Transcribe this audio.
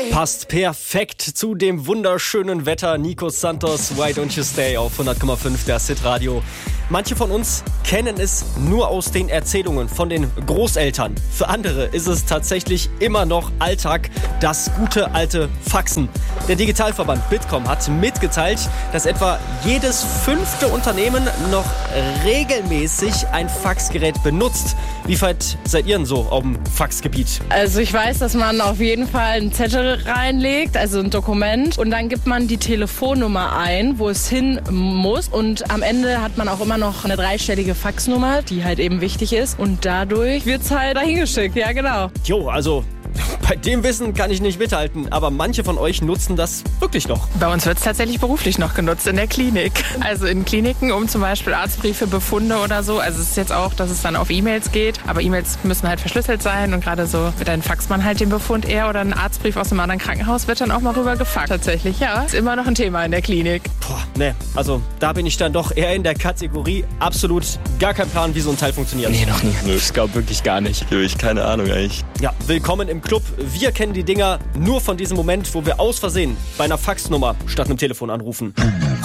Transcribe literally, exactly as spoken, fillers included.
Passt perfekt zu dem wunderschönen Wetter. Nico Santos, Why Don't You Stay auf hundert Komma fünf der Hit Radio. Manche von uns kennen es nur aus den Erzählungen von den Großeltern. Für andere ist es tatsächlich immer noch Alltag, das gute alte Faxen. Der Digitalverband Bitkom hat mitgeteilt, dass etwa jedes fünfte Unternehmen noch regelmäßig ein Faxgerät benutzt. Wie weit seid ihr denn so auf dem Faxgebiet? Also ich weiß, dass man auf jeden Fall einen Zettel reinlegt, also ein Dokument, und dann gibt man die Telefonnummer ein, wo es hin muss, und am Ende hat man auch immer noch eine dreistellige Faxnummer, die halt eben wichtig ist, und dadurch wird es halt dahin geschickt, ja genau. Jo, also bei dem Wissen kann ich nicht mithalten, aber manche von euch nutzen das wirklich noch. Bei uns wird es tatsächlich beruflich noch genutzt, in der Klinik. Also in Kliniken, um zum Beispiel Arztbriefe, Befunde oder so. Also es ist jetzt auch, dass es dann auf E-Mails geht, aber E-Mails müssen halt verschlüsselt sein, und gerade so mit einem faxt man halt den Befund eher, oder ein Arztbrief aus einem anderen Krankenhaus wird dann auch mal rüber gefaxt. Tatsächlich, ja. Ist immer noch ein Thema in der Klinik. Boah, ne, also da bin ich dann doch eher in der Kategorie absolut gar kein Plan, wie so ein Teil funktioniert. Nee, noch nie. Nö, ich glaube wirklich gar nicht. Ich keine Ahnung eigentlich. Ja, willkommen im Club. Wir kennen die Dinger nur von diesem Moment, wo wir aus Versehen bei einer Faxnummer statt einem Telefon anrufen.